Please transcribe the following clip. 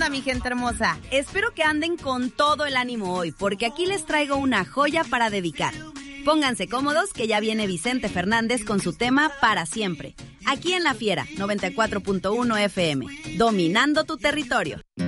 onda, mi gente hermosa? Espero que anden con todo el ánimo hoy, porque aquí les traigo una joya para dedicar. Pónganse cómodos que ya viene Vicente Fernández con su tema Para Siempre. Aquí en La Fiera, 94.1 FM, dominando tu territorio.